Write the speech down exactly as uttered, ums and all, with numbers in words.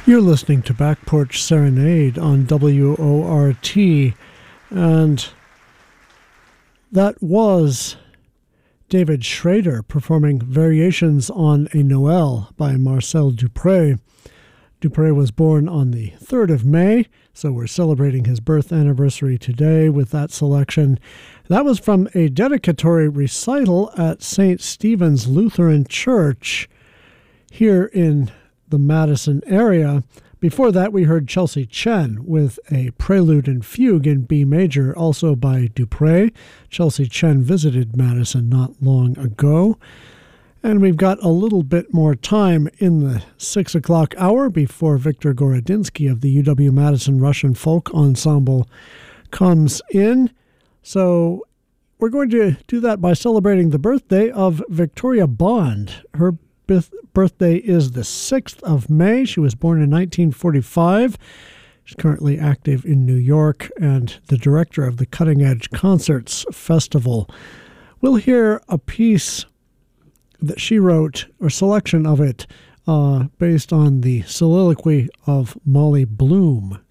You're listening to Back Porch Serenade on W O R T, and that was David Schrader performing Variations on a Noel by Marcel Dupré. Dupré was born on the third of May, so we're celebrating his birth anniversary today with that selection. That was from a dedicatory recital at Saint Stephen's Lutheran Church here in the Madison area. Before that, we heard Chelsea Chen with a prelude and fugue in B major, also by Dupré. Chelsea Chen visited Madison not long ago. And we've got a little bit more time in the six o'clock hour before Viktor Gorodinsky of the U W-Madison Russian Folk Ensemble comes in. So we're going to do that by celebrating the birthday of Victoria Bond. Her birthday is the sixth of May. She was born in nineteen forty-five. She's currently active in New York and the director of the Cutting Edge Concerts Festival. We'll hear a piece that she wrote, or selection of it, uh, based on the soliloquy of Molly Bloom.